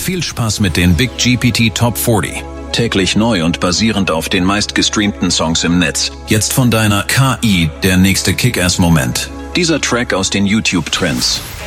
Viel Spaß mit den Big GPT Top 40. Täglich neu und basierend auf den meistgestreamten Songs im Netz. Jetzt von deiner KI der nächste Kick-Ass-Moment. Dieser Track aus den YouTube-Trends.